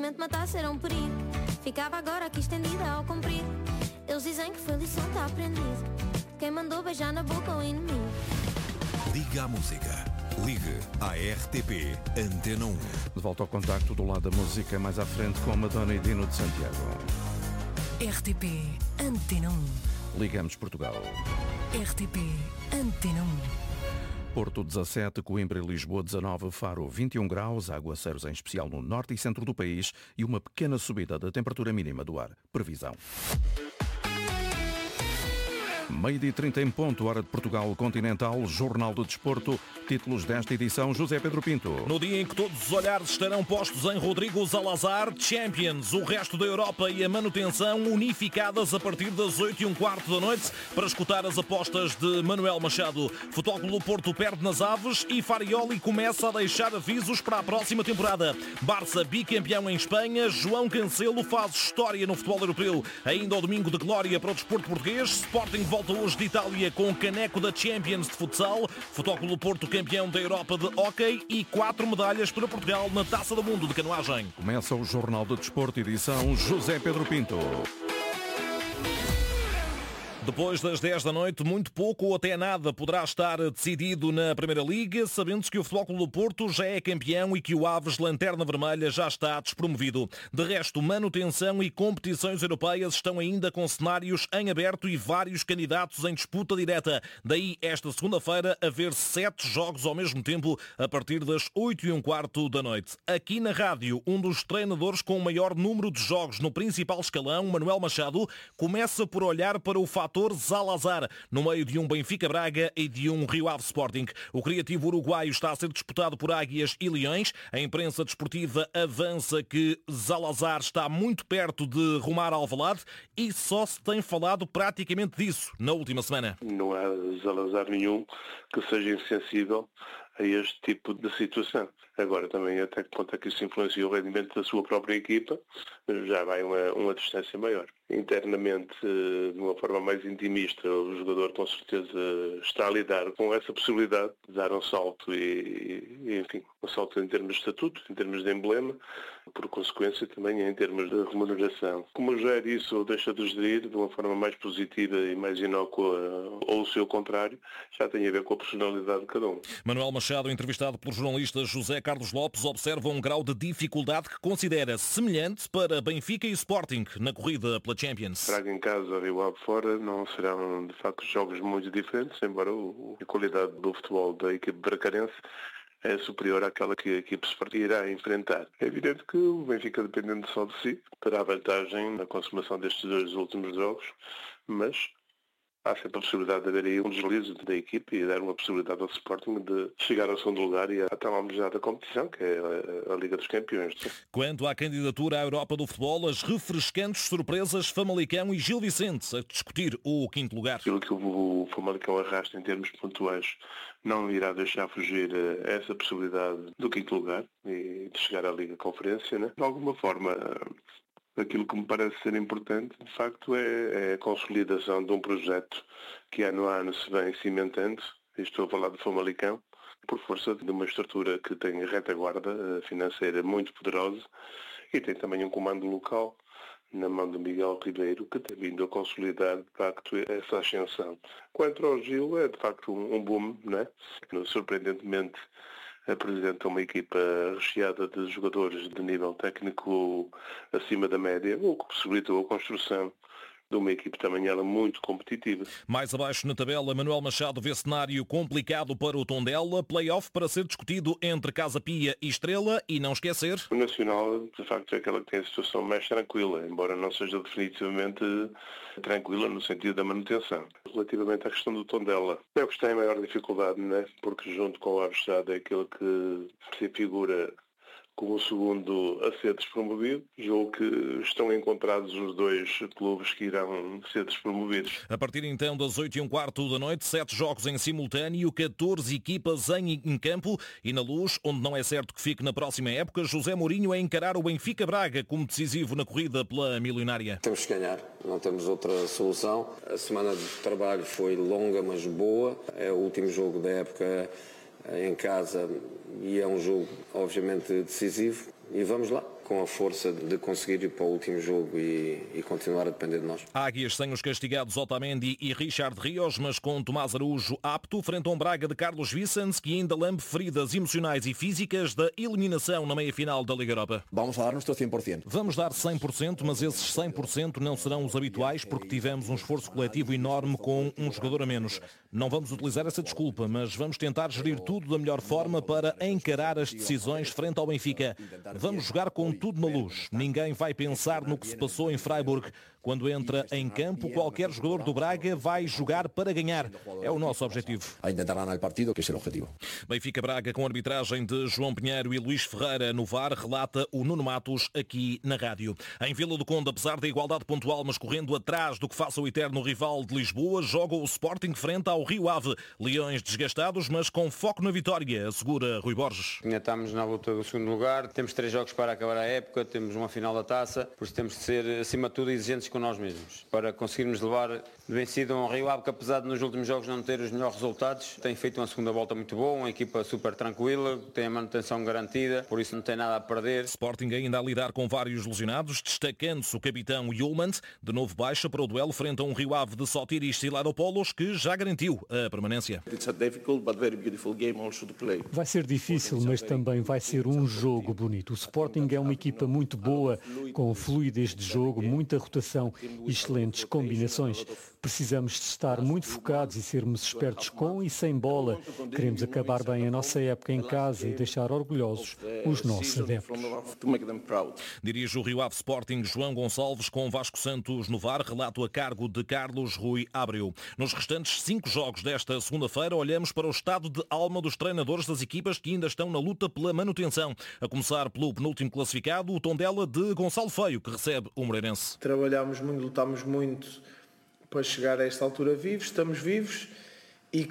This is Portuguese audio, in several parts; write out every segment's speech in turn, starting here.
cimento matasse era um perigo. Ficava agora aqui estendida ao comprido. Eles dizem que foi lição, está aprendido. Quem mandou beijar na boca o inimigo. Liga à música. Ligue à RTP Antena 1. De volta ao contacto do lado da música, mais à frente com a Madonna e Dino de Santiago. RTP Antena 1. Ligamos Portugal. RTP Antena 1. Porto 17, Coimbra e Lisboa 19, Faro 21 graus, aguaceiros em especial no norte e centro do país e uma pequena subida da temperatura mínima do ar. Previsão. 12h30 em ponto, hora de Portugal Continental, Jornal do Desporto, títulos desta edição, José Pedro Pinto. No dia em que todos os olhares estarão postos em Rodrigo Zalazar, Champions, o resto da Europa e a manutenção unificadas a partir das 8h15 da noite para escutar as apostas de Manuel Machado. Futebol Clube do Porto perde nas Aves e Farioli começa a deixar avisos para a próxima temporada. Barça bicampeão em Espanha, João Cancelo faz história no futebol europeu. Ainda ao domingo de glória para o desporto português, Sporting volta hoje de Itália com o caneco da Champions de futsal, Futebol Clube do Porto campeão da Europa de hóquei e 4 medalhas para Portugal na Taça do Mundo de canoagem. Começa o Jornal do Desporto, edição José Pedro Pinto. Depois das 10 da noite, muito pouco ou até nada poderá estar decidido na Primeira Liga, sabendo-se que o Futebol Clube do Porto já é campeão e que o Aves Lanterna Vermelha já está despromovido. De resto, manutenção e competições europeias estão ainda com cenários em aberto e vários candidatos em disputa direta. Daí, esta segunda-feira, haver 7 jogos ao mesmo tempo a partir das 8h15 da noite. Aqui na rádio, um dos treinadores com o maior número de jogos no principal escalão, Manuel Machado, começa por olhar para o fator Zalazar, no meio de um Benfica Braga e de um Rio Ave Sporting. O criativo uruguaio está a ser disputado por Águias e Leões. A imprensa desportiva avança que Zalazar está muito perto de rumar ao Alvalade e só se tem falado praticamente disso na última semana. Não há Zalazar nenhum que seja insensível a este tipo de situação. Agora também até que ponto é que isso influencia o rendimento da sua própria equipa, já vai uma distância maior. Internamente, de uma forma mais intimista, o jogador com certeza está a lidar com essa possibilidade de dar um salto e enfim, um salto em termos de estatuto, em termos de emblema, por consequência também em termos de remuneração. Como gera isso ou deixa de gerir de uma forma mais positiva e mais inócua ou o seu contrário, já tem a ver com a personalidade de cada um. Manuel Machado, entrevistado pelo jornalista José Carlos Lopes, observa um grau de dificuldade que considera semelhante para Benfica e Sporting na corrida pela Champions. Braga em casa ou Rio Ave fora não serão de facto jogos muito diferentes, embora a qualidade do futebol da equipe bracarense é superior àquela que a equipe irá enfrentar. É evidente que o Benfica, dependendo só de si, terá vantagem na consumação destes 2 últimos jogos, mas há sempre a possibilidade de haver aí um deslize da equipe e dar uma possibilidade ao Sporting de chegar ao segundo lugar e à tão almejada competição, que é a Liga dos Campeões. Quanto à candidatura à Europa do futebol, as refrescantes surpresas Famalicão e Gil Vicente a discutir o 5º lugar. Aquilo que o Famalicão arrasta em termos pontuais não irá deixar fugir essa possibilidade do 5º lugar e de chegar à Liga Conferência, né? De alguma forma, aquilo que me parece ser importante, de facto, é a consolidação de um projeto que ano a ano se vem cimentando. Estou a falar de Famalicão, por força de uma estrutura que tem retaguarda financeira muito poderosa e tem também um comando local na mão de Miguel Ribeiro, que tem vindo a consolidar, de facto, essa ascensão. Quanto ao Gil, é de facto um boom, não é? Surpreendentemente, apresenta uma equipa recheada de jogadores de nível técnico acima da média, o que possibilitou a construção de uma equipe também ela muito competitiva. Mais abaixo na tabela, Manuel Machado vê cenário complicado para o Tondela, play-off para ser discutido entre Casa Pia e Estrela e não esquecer... O Nacional, de facto, é aquela que tem a situação mais tranquila, embora não seja definitivamente tranquila no sentido da manutenção. Relativamente à questão do Tondela, é o que está em maior dificuldade, não é? Porque junto com o Avestado é aquele que se figura como o segundo a ser despromovido, jogo que estão encontrados os 2 clubes que irão ser despromovidos. A partir então das 8h15 da noite, 7 jogos em simultâneo, 14 equipas em campo e na Luz, onde não é certo que fique na próxima época, José Mourinho a encarar o Benfica Braga como decisivo na corrida pela milionária. Temos que ganhar, não temos outra solução. A semana de trabalho foi longa, mas boa. É o último jogo da época em casa e é um jogo obviamente decisivo e vamos lá, com a força de conseguir ir para o último jogo e continuar a depender de nós. Águias sem os castigados Otamendi e Richard Rios, mas com Tomás Araújo apto, frente a um Braga de Carlos Vicens, que ainda lambe feridas emocionais e físicas da eliminação na meia-final da Liga Europa. Vamos a dar nuestro 100%. Vamos dar 100%, mas esses 100% não serão os habituais porque tivemos um esforço coletivo enorme com um jogador a menos. Não vamos utilizar essa desculpa, mas vamos tentar gerir tudo da melhor forma para encarar as decisões frente ao Benfica. Vamos jogar com tudo na luz. Ninguém vai pensar no que se passou em Freiburg. Quando entra em campo, qualquer jogador do Braga vai jogar para ganhar. É o nosso objetivo. A intentar ganar o partido, que é o objetivo. Benfica-Braga com arbitragem de João Pinheiro e Luís Ferreira no VAR, relata o Nuno Matos aqui na rádio. Em Vila do Conde, apesar da igualdade pontual, mas correndo atrás do que faça o eterno rival de Lisboa, joga o Sporting frente ao Rio Ave. Leões desgastados, mas com foco na vitória, assegura Rui Borges. Ainda estamos na luta do segundo lugar, temos 3 jogos para acabar a época, temos uma final da taça, por isso temos de ser, acima de tudo, exigentes com nós mesmos, para conseguirmos levar de vencido um Rio Ave que, apesar de nos últimos jogos não ter os melhores resultados, tem feito uma segunda volta muito boa, uma equipa super tranquila, tem a manutenção garantida, por isso não tem nada a perder. Sporting ainda a lidar com vários lesionados, destacando-se o capitão Yulmand, de novo baixa para o duelo frente a um Rio Ave de Sotiris e Laropoulos, que já garantiu a permanência. Vai ser difícil, mas também vai ser um jogo bonito. O Sporting é uma equipa muito boa, com fluidez de jogo, muita rotação e excelentes combinações. Precisamos de estar muito focados e sermos espertos com e sem bola. Queremos acabar bem a nossa época em casa e deixar orgulhosos os nossos adeptos. Dirige o Rio Ave Sporting João Gonçalves com Vasco Santos no VAR, relato a cargo de Carlos Rui Abreu. Nos restantes 5 jogos desta segunda-feira, olhamos para o estado de alma dos treinadores das equipas que ainda estão na luta pela manutenção. A começar pelo penúltimo classificado, o Tondela de Gonçalo Feio, que recebe o Moreirense. Trabalhámos muito, lutámos muito para chegar a esta altura vivos, estamos vivos e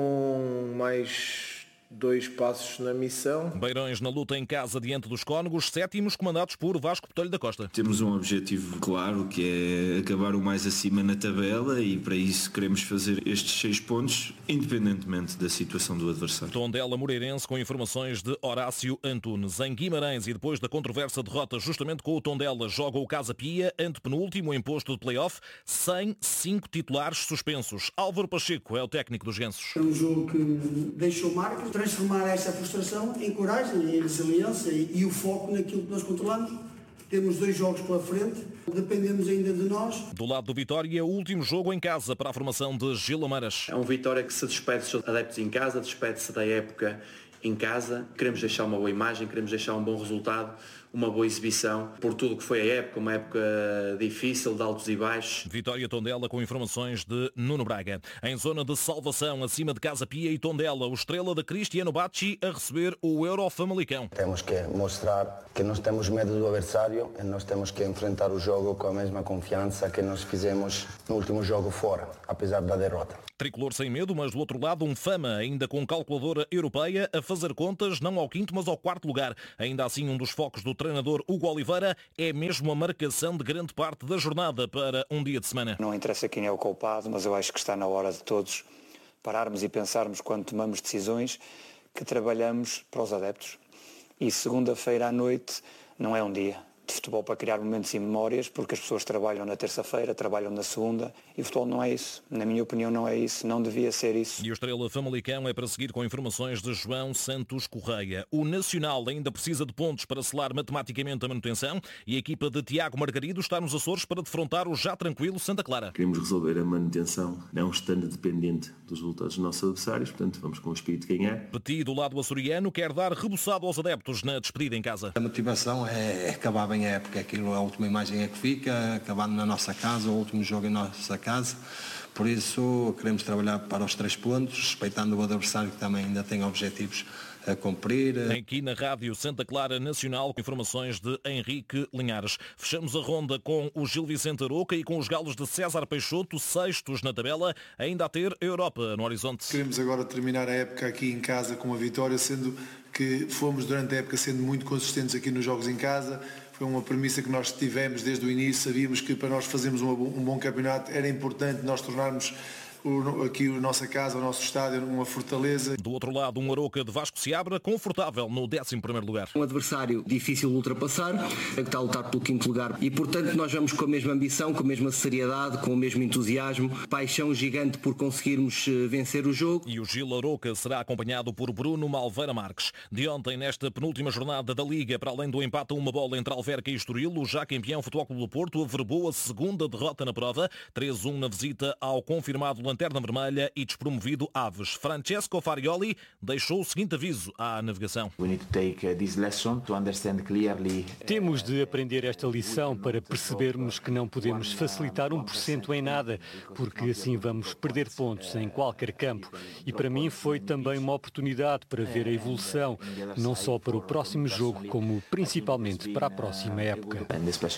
com mais 2 passos na missão. Beirões na luta em casa diante dos Cónegos, 7º comandados por Vasco Botelho da Costa. Temos um objetivo claro, que é acabar o mais acima na tabela, e para isso queremos fazer estes 6 pontos, independentemente da situação do adversário. Tondela Moreirense com informações de Horácio Antunes. Em Guimarães, e depois da controversa derrota justamente com o Tondela, joga o Casa Pia, antepenúltimo em posto de play-off, sem 5 titulares suspensos. Álvaro Pacheco é o técnico dos Genços. É um jogo que deixou marca, transformar essa frustração em coragem, em resiliência e o foco naquilo que nós controlamos. Temos 2 jogos pela frente, dependemos ainda de nós. Do lado do Vitória, o último jogo em casa para a formação de Gil Amaras. É um Vitória que se despede dos seus adeptos em casa, despede-se da época em casa. Queremos deixar uma boa imagem, queremos deixar um bom resultado, uma boa exibição, por tudo o que foi a época, uma época difícil, de altos e baixos. Vitória Tondela com informações de Nuno Braga. Em zona de salvação, acima de Casa Pia e Tondela, o estrela de Cristiano Bacci a receber o Euro Famalicão. Temos que mostrar que nós temos medo do adversário e nós temos que enfrentar o jogo com a mesma confiança que nós fizemos no último jogo fora, apesar da derrota. Tricolor sem medo, mas do outro lado um Fama, ainda com calculadora europeia, a fazer contas não ao 5º, mas ao 4º lugar. Ainda assim, um dos focos do treinador Hugo Oliveira é mesmo a marcação de grande parte da jornada para um dia de semana. Não interessa quem é o culpado, mas eu acho que está na hora de todos pararmos e pensarmos quando tomamos decisões que trabalhamos para os adeptos. E segunda-feira à noite não é um dia de futebol para criar momentos e memórias, porque as pessoas trabalham na terça-feira, trabalham na segunda, e o futebol não é isso. Na minha opinião não é isso, não devia ser isso. E o estrela Famalicão é para seguir com informações de João Santos Correia. O Nacional ainda precisa de pontos para selar matematicamente a manutenção, e a equipa de Tiago Margarido está nos Açores para defrontar o já tranquilo Santa Clara. Queremos resolver a manutenção, não estando dependente dos resultados dos nossos adversários, portanto vamos com o espírito de ganhar. Petit, do lado açoriano, quer dar reboçado aos adeptos na despedida em casa. A motivação é acabar bem a época, aquilo, a última imagem é que fica, acabando na nossa casa, o último jogo em nossa casa, por isso queremos trabalhar para os 3 pontos, respeitando o adversário que também ainda tem objetivos a cumprir. Aqui na Rádio Santa Clara Nacional, com informações de Henrique Linhares. Fechamos a ronda com o Gil Vicente Aroca e com os galos de César Peixoto, 6º na tabela, ainda a ter a Europa no horizonte. Queremos agora terminar a época aqui em casa com uma vitória, sendo que fomos durante a época sendo muito consistentes aqui nos jogos em casa. Foi uma premissa que nós tivemos desde o início, sabíamos que para nós fazermos um bom campeonato era importante nós tornarmos aqui a nossa casa, o nosso estádio, uma fortaleza. Do outro lado, um Arouca de Vasco Seabra, confortável no 11º lugar. Um adversário difícil de ultrapassar, que está a lutar pelo 5º lugar. E, portanto, nós vamos com a mesma ambição, com a mesma seriedade, com o mesmo entusiasmo, paixão gigante por conseguirmos vencer o jogo. E o Gil Arouca será acompanhado por Bruno Malveira Marques. De ontem, nesta penúltima jornada da Liga, para além do empate a uma bola entre Alverca e Estoril, o já campeão Futebol Clube do Porto averbou a segunda derrota na prova, 3-1 na visita ao confirmado Lanterna Vermelha e despromovido Aves. Francesco Farioli deixou o seguinte aviso à navegação. Temos de aprender esta lição para percebermos que não podemos facilitar 1% em nada, porque assim vamos perder pontos em qualquer campo. E para mim foi também uma oportunidade para ver a evolução, não só para o próximo jogo, como principalmente para a próxima época.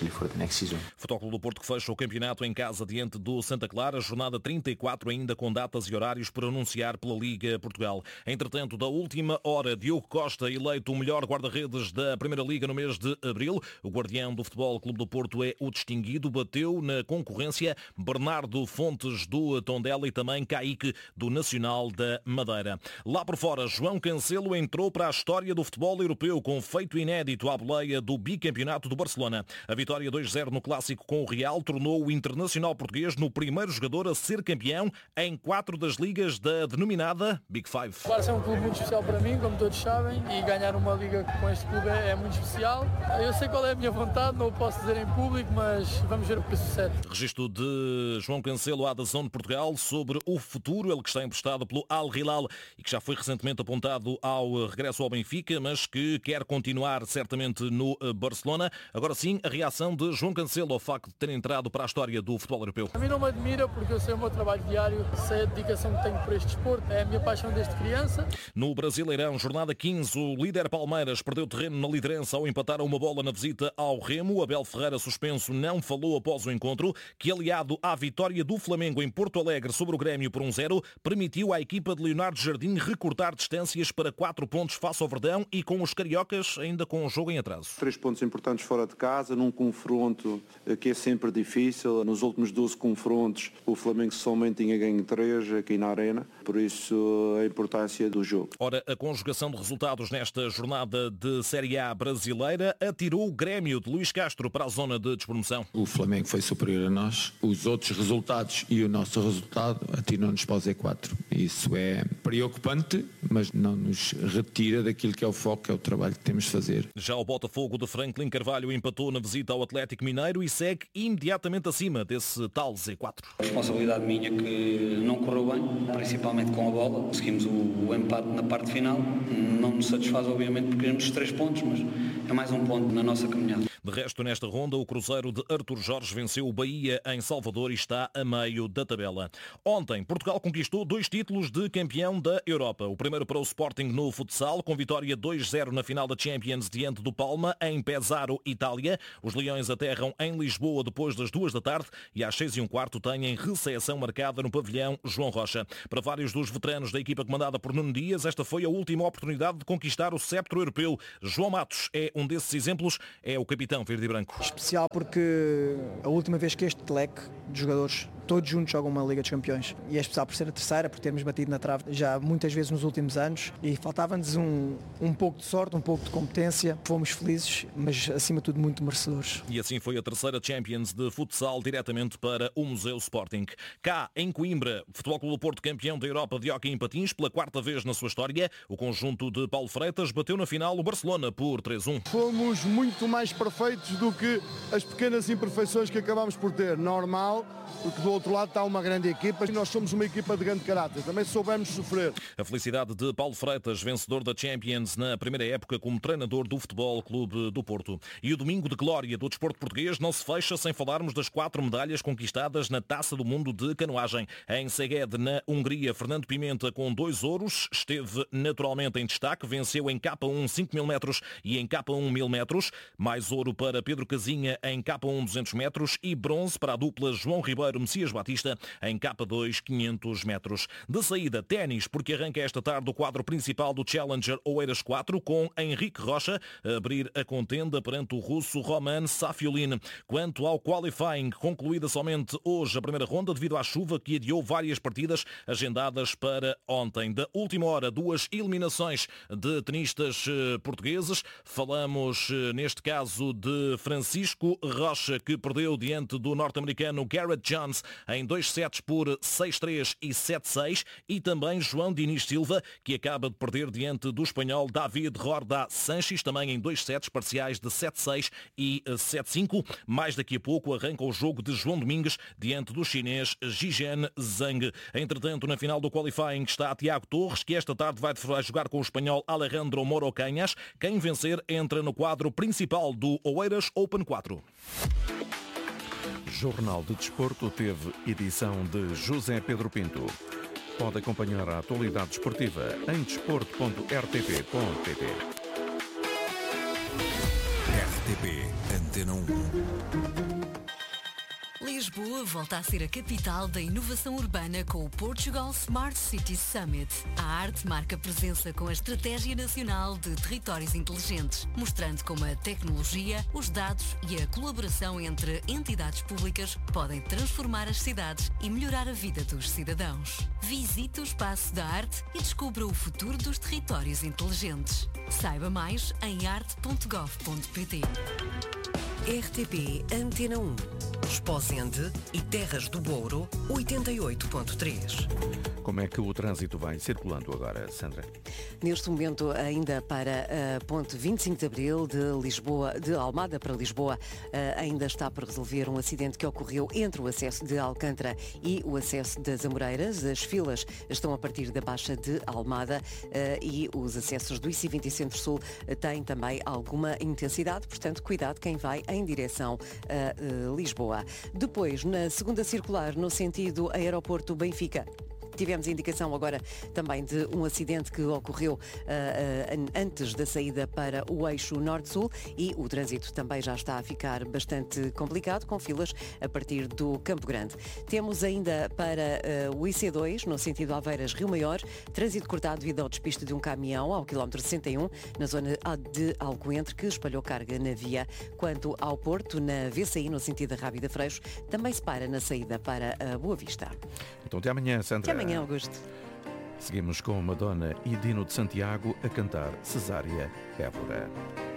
Futebol Clube do Porto que fecha o campeonato em casa diante do Santa Clara, jornada 34 ainda com datas e horários por anunciar pela Liga Portugal. Entretanto, da última hora, Diogo Costa eleito o melhor guarda-redes da Primeira Liga no mês de abril. O guardião do Futebol Clube do Porto é o distinguido, bateu na concorrência Bernardo Fontes do Tondela e também Caíque do Nacional da Madeira. Lá por fora, João Cancelo entrou para a história do futebol europeu com feito inédito à boleia do bicampeonato do Barcelona. A vitória 2-0 no clássico com o Real tornou o internacional português no primeiro jogador a ser campeão em 4 das ligas da denominada Big Five. O Barça é um clube muito especial para mim, como todos sabem, e ganhar uma liga com este clube é muito especial. Eu sei qual é a minha vontade, não o posso dizer em público, mas vamos ver o que sucede. Registro de João Cancelo à DAZN de Portugal sobre o futuro, ele que está emprestado pelo Al Hilal e que já foi recentemente apontado ao regresso ao Benfica, mas que quer continuar certamente no Barcelona. Agora sim, a reação de João Cancelo ao facto de ter entrado para a história do futebol europeu. A mim não me admira porque eu sei o meu trabalho diário, sei a dedicação que tenho por este desporto, é a minha paixão desde criança. No Brasileirão, jornada 15, o líder Palmeiras perdeu terreno na liderança ao empatar a uma bola na visita ao Remo. Abel Ferreira, suspenso, não falou após o encontro, que aliado à vitória do Flamengo em Porto Alegre sobre o Grêmio por 1-0, permitiu à equipa de Leonardo Jardim recortar distâncias para 4 pontos face ao Verdão e com os cariocas ainda com o jogo em atraso. 3 pontos importantes fora de casa, num confronto que é sempre difícil. Nos últimos 12 confrontos, o Flamengo somente tinha ganho 3 aqui na Arena, por isso a importância do jogo. Ora, a conjugação de resultados nesta jornada de Série A brasileira atirou o Grêmio de Luís Castro para a zona de despromoção. O Flamengo foi superior a nós, os outros resultados e o nosso resultado atiram-nos para o Z4. Isso é preocupante, mas não nos retira daquilo que é o foco, que é o trabalho que temos de fazer. Já o Botafogo de Franklin Carvalho empatou na visita ao Atlético Mineiro e segue imediatamente acima desse tal Z4. A responsabilidade minha que não correu bem, principalmente com a bola. Conseguimos o empate na parte final. Não nos satisfaz, obviamente, porque queremos os 3 pontos, mas é mais um ponto na nossa caminhada. De resto, nesta ronda, o Cruzeiro de Artur Jorge venceu o Bahia em Salvador e está a meio da tabela. Ontem, Portugal conquistou 2 títulos de campeão da Europa. O primeiro para o Sporting no futsal, com vitória 2-0 na final da Champions diante do Palma, em Pesaro, Itália. Os Leões aterram em Lisboa depois das 2 da tarde e às 6h15 têm recepção marcada no pavilhão João Rocha. Para vários dos veteranos da equipa comandada por Nuno Dias, esta foi a última oportunidade de conquistar o cetro europeu. João Matos é um desses exemplos, é o capitão verde e branco. Especial porque a última vez que este leque de jogadores todos juntos jogam uma Liga dos Campeões. E é especial por ser a terceira, por termos batido na trave já muitas vezes nos últimos anos e faltava-nos um pouco de sorte, um pouco de competência. Fomos felizes, mas acima de tudo muito merecedores. E assim foi a terceira Champions de futsal diretamente para o Museu Sporting. Cá, em Coimbra, Futebol Clube do Porto campeão da Europa de hóquei em patins pela 4ª vez na sua história. O conjunto de Paulo Freitas bateu na final o Barcelona por 3-1. Fomos muito mais perfeitos do que as pequenas imperfeições que acabámos por ter. Normal, porque do outro lado está uma grande equipa e nós somos uma equipa de grande caráter. Também soubemos sofrer. A felicidade de Paulo Freitas, vencedor da Champions na primeira época como treinador do Futebol Clube do Porto. E o domingo de glória do desporto português não se fecha sem falarmos das 4 medalhas conquistadas na Taça do Mundo de Canoagem. Em Szeged, na Hungria, Fernando Pimenta com 2 ouros esteve naturalmente em destaque, venceu em K1 5.000 metros e em K1 1.000 metros. Mais ouro para Pedro Casinha em K1 200 metros e bronze para a dupla João Ribeiro Messias Dias Batista em K2 500 metros. De saída, ténis, porque arranca esta tarde o quadro principal do Challenger Oeiras 4 com Henrique Rocha a abrir a contenda perante o russo Roman Safiulin. Quanto ao qualifying, concluída somente hoje a primeira ronda devido à chuva que adiou várias partidas agendadas para ontem. Da última hora, 2 eliminações de tenistas portugueses. Falamos neste caso de Francisco Rocha, que perdeu diante do norte-americano Garrett Jones em 2 sets por 6-3 e 7-6, e também João Diniz Silva, que acaba de perder diante do espanhol David Rorda Sanches, também em 2 sets parciais de 7-6 e 7-5. Mais daqui a pouco arranca o jogo de João Domingues diante do chinês Zhizhen Zhang. Entretanto, na final do qualifying está Tiago Torres, que esta tarde vai jogar com o espanhol Alejandro Moro Canhas. Quem vencer entra no quadro principal do Oeiras Open 4. Jornal de Desporto teve edição de José Pedro Pinto. Pode acompanhar a atualidade desportiva em desporto.rtp.pt. RTP Antena 1. Lisboa volta a ser a capital da inovação urbana com o Portugal Smart Cities Summit. A arte marca presença com a Estratégia Nacional de Territórios Inteligentes, mostrando como a tecnologia, os dados e a colaboração entre entidades públicas podem transformar as cidades e melhorar a vida dos cidadãos. Visite o Espaço da Arte e descubra o futuro dos territórios inteligentes. Saiba mais em arte.gov.pt. RTP Antena 1. Esposende e Terras do Douro, 88.3. Como é que o trânsito vai circulando agora, Sandra? Neste momento, ainda para a ponte 25 de Abril de Almada para Lisboa, ainda está por resolver um acidente que ocorreu entre o acesso de Alcântara e o acesso das Amoreiras. As filas estão a partir da Baixa de Almada e os acessos do IC20 Centro-Sul têm também alguma intensidade, portanto, cuidado quem vai em direção a Lisboa. Depois, na segunda circular, no sentido Aeroporto Benfica, tivemos indicação agora também de um acidente que ocorreu antes da saída para o eixo Norte-Sul e o trânsito também já está a ficar bastante complicado, com filas a partir do Campo Grande. Temos ainda para o IC2, no sentido Aveiras-Rio Maior, trânsito cortado devido ao despiste de um caminhão ao quilómetro 61, na zona de Alcoentre, que espalhou carga na via. Quanto ao Porto, na VCI, no sentido da Rábida Freixo, também se para na saída para a Boa Vista. Então até amanhã, Sandra. Até amanhã, Augusto. Seguimos com Madonna e Dino de Santiago a cantar Cesária Évora.